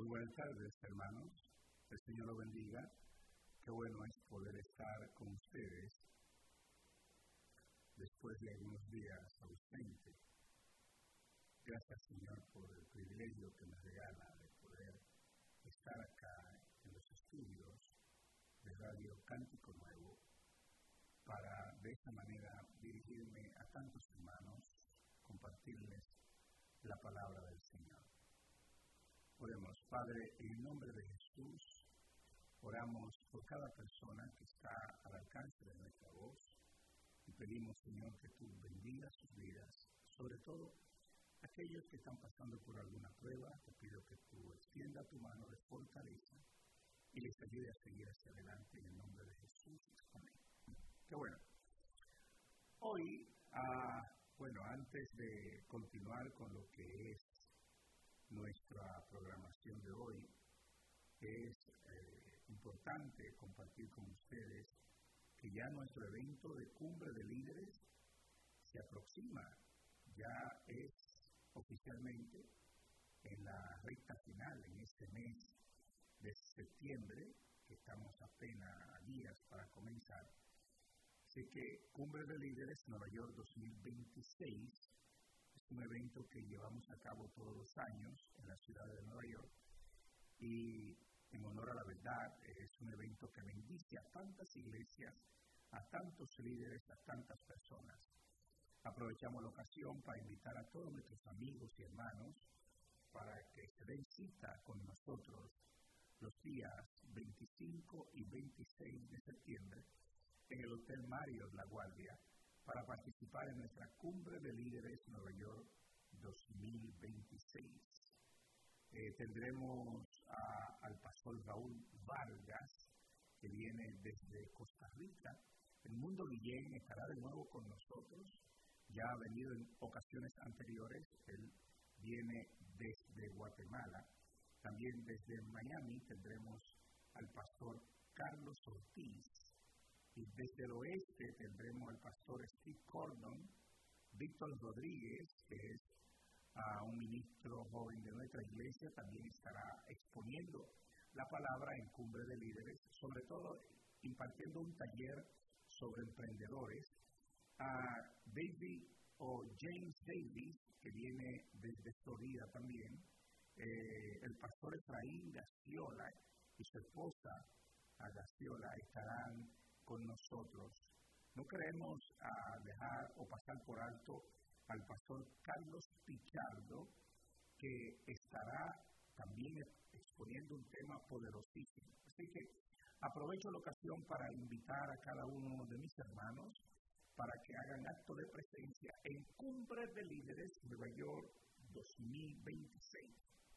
Muy buenas tardes, hermanos. El Señor lo bendiga. Qué bueno es poder estar con ustedes después de algunos días ausente. Gracias, Señor, por el privilegio que me regala de poder estar acá en los estudios de Radio Cántico Nuevo para de esta manera dirigirme a tantos hermanos, compartirles la palabra del Señor. Oremos. Padre, en el nombre de Jesús, oramos por cada persona que está al alcance de nuestra voz y pedimos, Señor, que tú bendigas sus vidas, sobre todo aquellos que están pasando por alguna prueba. Te pido que tú extienda tu mano de fortaleza y les ayude a seguir hacia adelante en el nombre de Jesús. Amén. Qué bueno. Hoy, antes de continuar con lo que es nuestra programación de hoy, es importante compartir con ustedes que ya nuestro evento de Cumbre de Líderes se aproxima, ya es oficialmente en la recta final, en este mes de septiembre, que estamos apenas a días para comenzar. Así que Cumbre de Líderes Nueva York 2026 es un evento que llevamos a cabo todos los años en la ciudad de Nueva York y en honor a la verdad es un evento que bendice a tantas iglesias, a tantos líderes, a tantas personas. Aprovechamos la ocasión para invitar a todos nuestros amigos y hermanos para que se den cita con nosotros los días 25 y 26 de septiembre en el Hotel Marriott La Guardia para participar en nuestra Cumbre de Líderes Nueva York 2026. Tendremos al pastor Raúl Vargas, que viene desde Costa Rica. El Mundo Guillén estará de nuevo con nosotros. Ya ha venido en ocasiones anteriores. Él viene desde Guatemala. También desde Miami tendremos al pastor Carlos Ortiz. Y desde el oeste tendremos al pastor Steve Cordon, Víctor Rodríguez, que es un ministro joven de nuestra iglesia, también estará exponiendo la palabra en Cumbre de Líderes, sobre todo impartiendo un taller sobre emprendedores. James Davis, que viene desde Florida también, el pastor Efraín Gaciola y su esposa Gaciola estarán con nosotros. No queremos dejar o pasar por alto al pastor Carlos Pichardo, que estará también exponiendo un tema poderosísimo. Así que aprovecho la ocasión para invitar a cada uno de mis hermanos para que hagan acto de presencia en Cumbre de Líderes Nueva York 2026.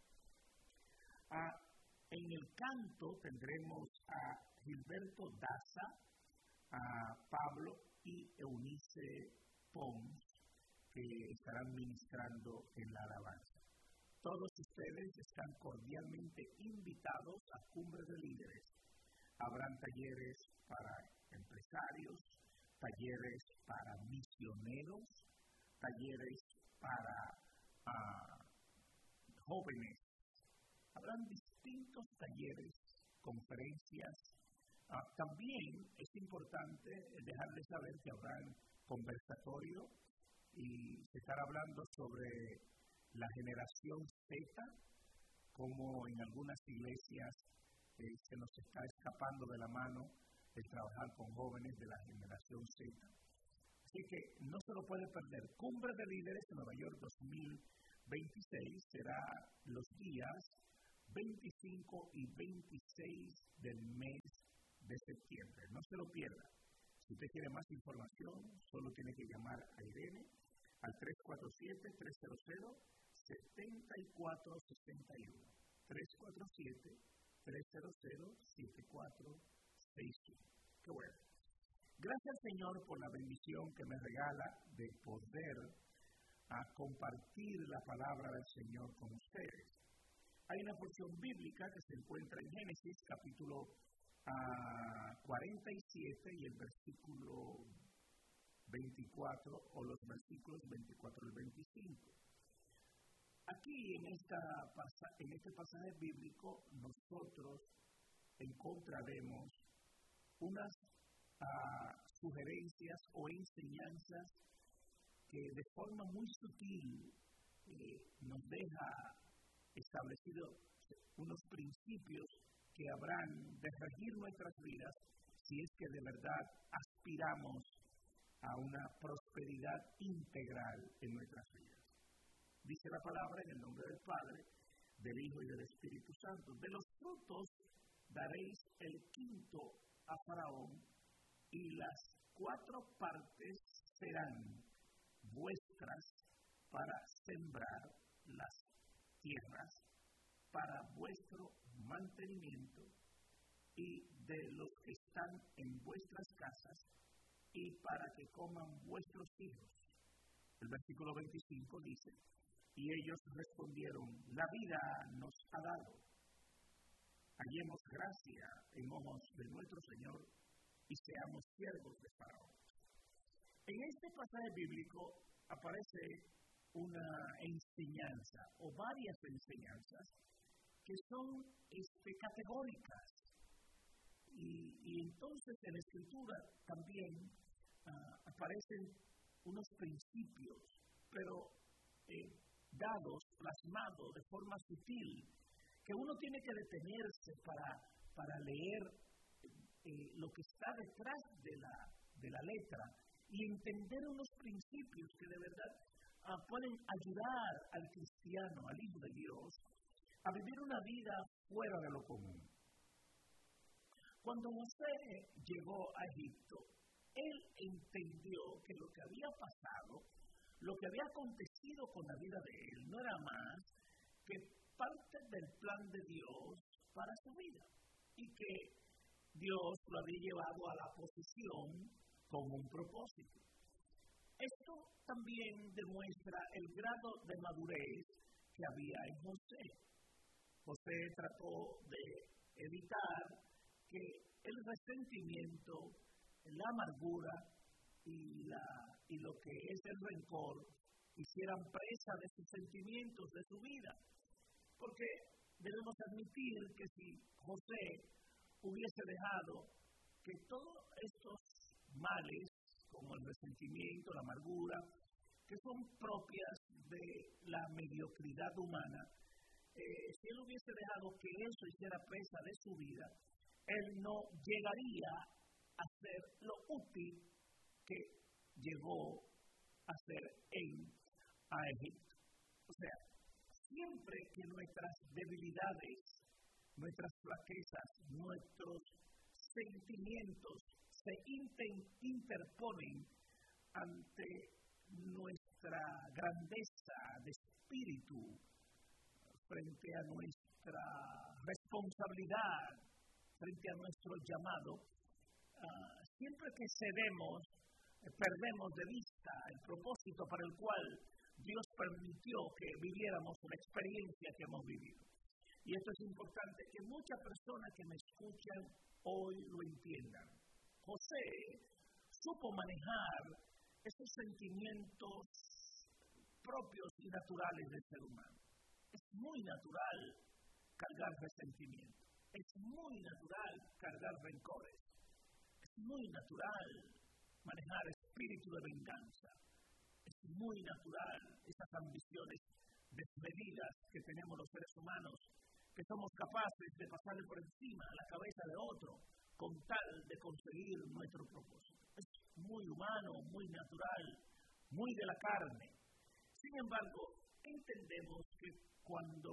En el canto tendremos a Gilberto Daza, a Pablo y Eunice Pons, que estarán ministrando en la alabanza. Todos ustedes están cordialmente invitados a Cumbre de Líderes. Habrán talleres para empresarios, talleres para misioneros, talleres para jóvenes. Habrán distintos talleres, conferencias. También es importante dejarles saber que habrán conversatorio y se estará hablando sobre la generación Z, como en algunas iglesias se nos está escapando de la mano el trabajar con jóvenes de la generación Z. Así que no se lo puede perder. Cumbre de Líderes en Nueva York 2026 será los días 25 y 26 del mes de septiembre. No se lo pierda. Si usted quiere más información, solo tiene que llamar a Irene al 347-300-7461. 347-300-7461. Qué bueno. Gracias, Señor, por la bendición que me regala de poder compartir la palabra del Señor con ustedes. Hay una porción bíblica que se encuentra en Génesis, capítulo 47 y el versículo 24, o los versículos 24 al 25. Aquí en este pasaje bíblico nosotros encontraremos unas sugerencias o enseñanzas que de forma muy sutil nos deja establecidos unos principios que habrán de regir nuestras vidas si es que de verdad aspiramos a una prosperidad integral en nuestras vidas. Dice la palabra en el nombre del Padre, del Hijo y del Espíritu Santo. De los frutos daréis el quinto a Faraón, y las 4 partes serán vuestras para sembrar las tierras, para vuestro mantenimiento, y de los que están en vuestras casas, y para que coman vuestros hijos. El versículo 25 dice, y ellos respondieron, la vida nos ha dado. Hallemos gracia en ojos de nuestro Señor y seamos siervos de Faraón. En este pasaje bíblico aparece una enseñanza o varias enseñanzas que son categóricas. Y entonces en la Escritura también aparecen unos principios, pero dados, plasmados de forma sutil, que uno tiene que detenerse para leer lo que está detrás de la letra y entender unos principios que de verdad pueden ayudar al cristiano, al Hijo de Dios, a vivir una vida fuera de lo común. Cuando José llegó a Egipto, él entendió que lo que había pasado, lo que había acontecido con la vida de él, no era más que parte del plan de Dios para su vida, y que Dios lo había llevado a la posición con un propósito. Esto también demuestra el grado de madurez que había en José. José trató de evitar que el resentimiento, la amargura y lo que es el rencor hicieran presa de sus sentimientos, de su vida. Porque debemos admitir que si José hubiese dejado que todos estos males, como el resentimiento, la amargura, que son propias de la mediocridad humana, si él hubiese dejado que eso hiciera presa de su vida, él no llegaría a ser lo útil que llegó a ser a Egipto. O sea, siempre que nuestras debilidades, nuestras flaquezas, nuestros sentimientos se interponen ante nuestra grandeza de espíritu, frente a nuestra responsabilidad, frente a nuestro llamado, siempre que cedemos, perdemos de vista el propósito para el cual Dios permitió que viviéramos la experiencia que hemos vivido. Y esto es importante, que muchas personas que me escuchan hoy lo entiendan. José supo manejar esos sentimientos propios y naturales del ser humano. Es muy natural cargar resentimiento. Es muy natural cargar rencores. Es muy natural manejar espíritu de venganza. Es muy natural esas ambiciones desmedidas que tenemos los seres humanos, que somos capaces de pasarle por encima a la cabeza de otro con tal de conseguir nuestro propósito. Es muy humano, muy natural, muy de la carne. Sin embargo, entendemos que cuando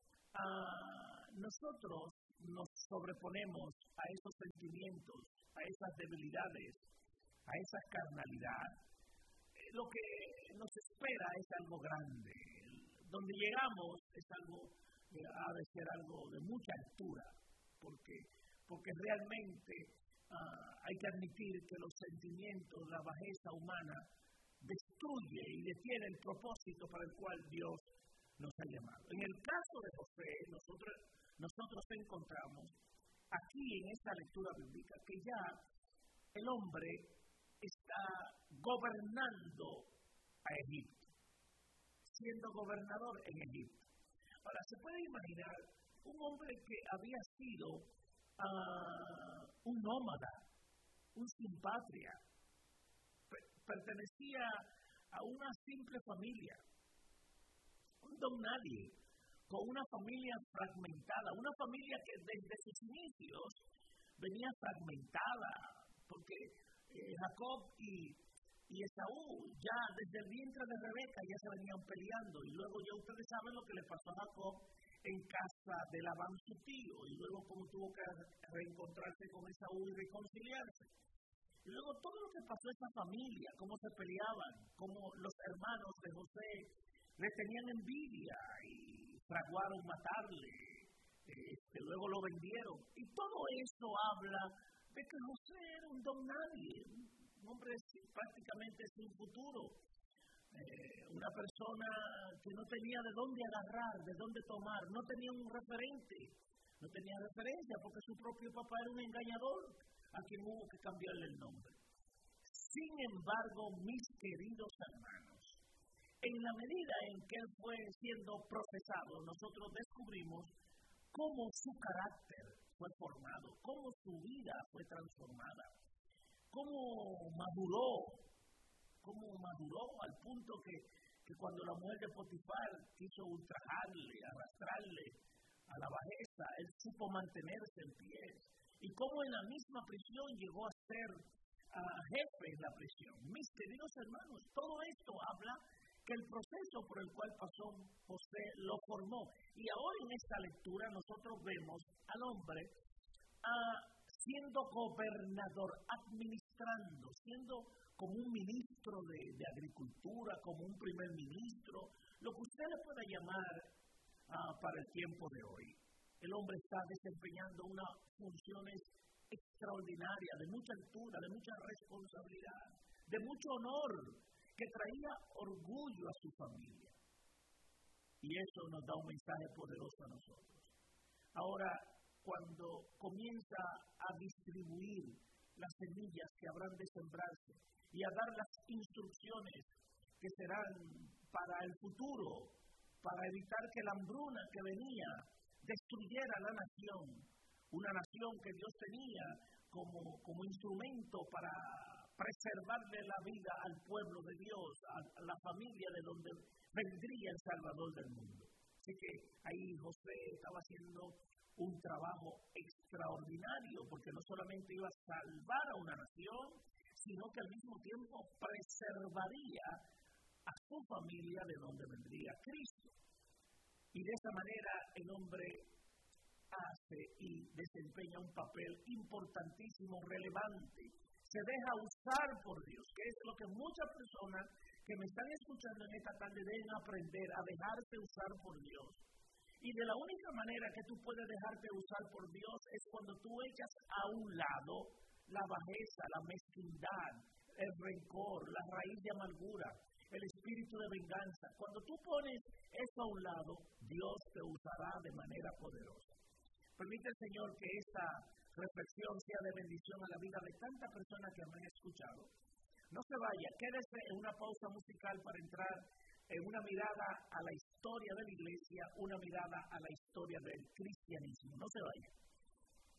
nosotros nos sobreponemos a esos sentimientos, a esas debilidades, a esa carnalidad, lo que nos espera es algo grande. Donde llegamos es algo que ha de ser algo de mucha altura, porque realmente hay que admitir que los sentimientos, la bajeza humana, destruye y detiene el propósito para el cual Dios nos ha llamado. En el caso de José, nosotros encontramos aquí en esta lectura bíblica que ya el hombre está gobernando a Egipto. siendo gobernador en Egipto. Ahora, se puede imaginar un hombre que había sido un nómada, un sin patria, pertenecía a una simple familia, un don nadie, con una familia fragmentada, una familia que desde sus inicios venía fragmentada, porque Jacob y Esaú, ya desde el vientre de Rebeca ya se venían peleando, y luego ya ustedes saben lo que le pasó a Jacob en casa de Labán su tío, y luego cómo tuvo que reencontrarse con Esaú y reconciliarse. Y luego todo lo que pasó a esa familia, cómo se peleaban, cómo los hermanos de José le tenían envidia y fraguaron matarle, luego lo vendieron. Y todo eso habla de que José era un don nadie, un hombre prácticamente sin futuro, una persona que no tenía de dónde agarrar, de dónde tomar, no tenía un referente, no tenía referencia porque su propio papá era un engañador a quien hubo que cambiarle el nombre. Sin embargo, mis queridos hermanos, en la medida en que él fue siendo procesado, nosotros descubrimos cómo su carácter fue formado, cómo su vida fue transformada, cómo maduró al punto que cuando la mujer de Potifar quiso ultrajarle, arrastrarle a la bajeza, él supo mantenerse en pie. Y cómo en la misma prisión llegó a ser jefe en la prisión. Mis queridos hermanos, todo esto habla que el proceso por el cual pasó José lo formó. Y ahora en esta lectura nosotros vemos al hombre siendo gobernador, administrando, siendo como un ministro de agricultura, como un primer ministro, lo que usted le pueda llamar para el tiempo de hoy. El hombre está desempeñando unas funciones extraordinarias, de mucha altura, de mucha responsabilidad, de mucho honor, que traía orgullo a su familia. Y eso nos da un mensaje poderoso a nosotros. Ahora, cuando comienza a distribuir las semillas que habrán de sembrarse y a dar las instrucciones que serán para el futuro, para evitar que la hambruna que venía destruyera la nación, una nación que Dios tenía como instrumento para preservarle la vida al pueblo de Dios, a la familia de donde vendría el Salvador del mundo. Así que ahí José estaba haciendo un trabajo extraordinario, porque no solamente iba a salvar a una nación, sino que al mismo tiempo preservaría a su familia de donde vendría Cristo. Y de esa manera el hombre hace y desempeña un papel importantísimo, relevante. Se deja usar por Dios, que es lo que muchas personas que me están escuchando en esta tarde deben aprender, a dejarse usar por Dios. Y de la única manera que tú puedes dejarte usar por Dios es cuando tú echas a un lado la bajeza, la mezquindad, el rencor, la raíz de amargura, el espíritu de venganza. Cuando tú pones eso a un lado, Dios te usará de manera poderosa. Permite el Señor que esta reflexión sea de bendición a la vida de tantas personas que me han escuchado. No se vaya, quédese en una pausa musical para entrar en una mirada a la historia de la iglesia, una mirada a la historia del cristianismo. No se vaya.